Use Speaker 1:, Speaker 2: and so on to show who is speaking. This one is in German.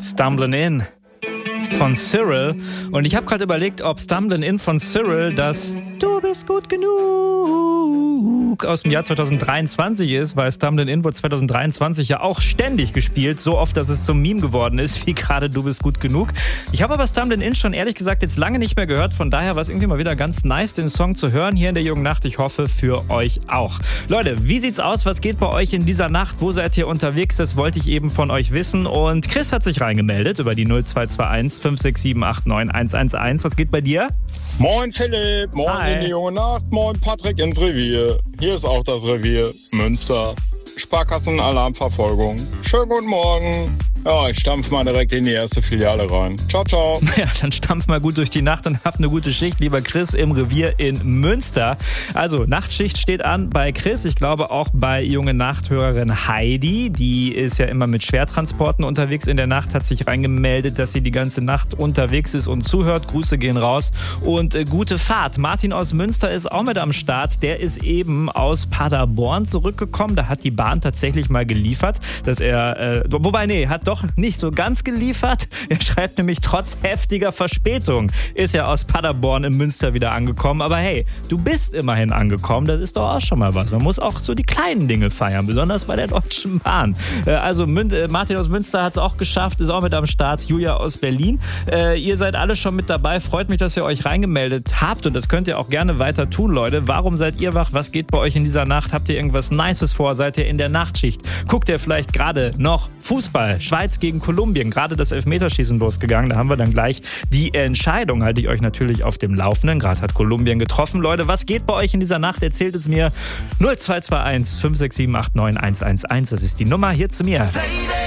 Speaker 1: Stumblin' In von Cyril. Und ich habe gerade überlegt, ob Stumblin' In von Cyril das Du bist gut genug aus dem Jahr 2023 ist, weil Stumblin' In wurde 2023 ja auch ständig gespielt, so oft, dass es zum Meme geworden ist, wie gerade Du bist gut genug. Ich habe aber Stumblin' In schon ehrlich gesagt jetzt lange nicht mehr gehört, von daher war es irgendwie mal wieder ganz nice, den Song zu hören hier in der Jungen Nacht. Ich hoffe, für euch auch. Leute, wie sieht's aus? Was geht bei euch in dieser Nacht? Wo seid ihr unterwegs? Das wollte ich eben von euch wissen. Und Chris hat sich reingemeldet über die 0221 567 89 111. Was geht bei dir?
Speaker 2: Moin Philipp, moin
Speaker 1: Hi.
Speaker 2: in die Junge Nacht, moin Patrick ins Revier. Hier ist auch das Revier Münster. Sparkassen-Alarmverfolgung. Schönen guten Morgen. Ja, ich stampf mal direkt in die erste Filiale rein. Ciao, ciao.
Speaker 1: Ja, dann stampf mal gut durch die Nacht und habt eine gute Schicht, lieber Chris im Revier in Münster. Also, Nachtschicht steht an bei Chris. Ich glaube auch bei junge Nachthörerin Heidi. Die ist ja immer mit Schwertransporten unterwegs in der Nacht, hat sich reingemeldet, dass sie die ganze Nacht unterwegs ist und zuhört. Grüße gehen raus und gute Fahrt. Martin aus Münster ist auch mit am Start. Der ist eben aus Paderborn zurückgekommen. Da hat die Bahn tatsächlich mal geliefert, dass er, hat doch nicht so ganz geliefert. Er schreibt nämlich, trotz heftiger Verspätung ist er aus Paderborn in Münster wieder angekommen. Aber hey, du bist immerhin angekommen. Das ist doch auch schon mal was. Man muss auch so die kleinen Dinge feiern, besonders bei der Deutschen Bahn. Also Martin aus Münster hat es auch geschafft, ist auch mit am Start. Julia aus Berlin. Ihr seid alle schon mit dabei. Freut mich, dass ihr euch reingemeldet habt und das könnt ihr auch gerne weiter tun, Leute. Warum seid ihr wach? Was geht bei euch in dieser Nacht? Habt ihr irgendwas Nices vor? Seid ihr in der Nachtschicht? Guckt ihr vielleicht gerade noch Fußball? Schweiz gegen Kolumbien, gerade das Elfmeterschießen losgegangen. Da haben wir dann gleich die Entscheidung. Halte ich euch natürlich auf dem Laufenden. Gerade hat Kolumbien getroffen. Leute, was geht bei euch in dieser Nacht? Erzählt es mir. 0221 567 89 111. Das ist die Nummer hier zu mir.